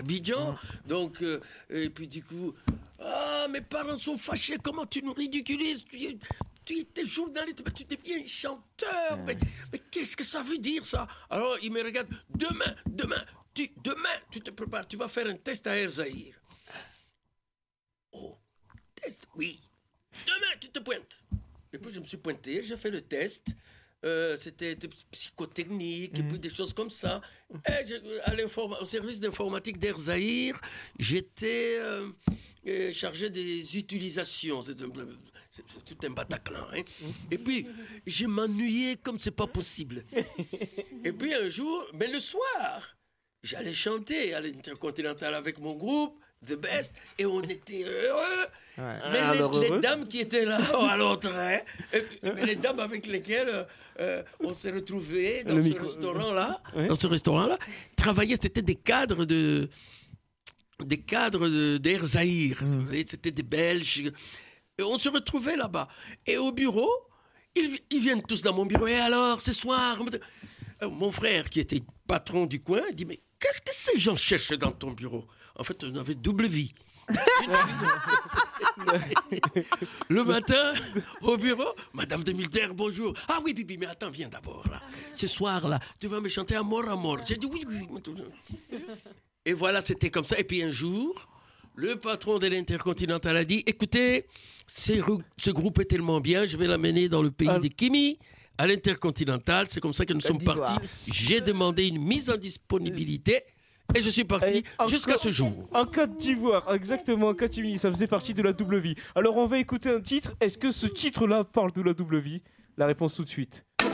Abidjan. Donc, et puis du coup, mes parents sont fâchés, comment tu nous ridiculises, tu étais journaliste, mais tu deviens chanteur. Mais qu'est-ce que ça veut dire, ça? Alors, il me regarde, demain, tu te prépares, tu vas faire un test à Air Zahir. Oh, test, oui. Demain, tu te pointes. Et puis, je me suis pointé, j'ai fait le test. C'était psychotechnique et puis des choses comme ça. Et au service d'informatique d'Air Zahir, j'étais chargé des utilisations. C'est tout un Bataclan. Hein. Et puis, je m'ennuyais comme c'est pas possible. Et puis un jour, mais le soir, j'allais chanter à l'Intercontinental avec mon groupe, The Best, et on était heureux. Ouais. Mais les dames qui étaient là, alors très, mais les dames avec lesquelles on s'est retrouvés dans ce restaurant-là, travaillaient, c'était des cadres d'Air Zahir. C'était des Belges. Et on se retrouvait là-bas. Et au bureau, ils viennent tous dans mon bureau. Et alors, ce soir, mon frère, qui était patron du coin, dit, mais qu'est-ce que ces gens cherchent dans ton bureau? En fait, on avait double vie. Le matin, au bureau, Madame de Mulder, bonjour. Ah oui, Bibi, mais attends, viens d'abord. Là. Ce soir-là, tu vas me chanter Amour, Amour. J'ai dit oui. Et voilà, c'était comme ça. Et puis un jour, le patron de l'Intercontinental a dit, écoutez, ce groupe est tellement bien, je vais l'amener dans le pays des Kimi, à l'Intercontinental. C'est comme ça que nous sommes partis. J'ai demandé une mise en disponibilité. Et je suis parti jusqu'à ce jour. En Côte d'Ivoire, exactement, en catimini, ça faisait partie de la double vie. Alors on va écouter un titre. Est-ce que ce titre-là parle de la double vie? La réponse tout de suite.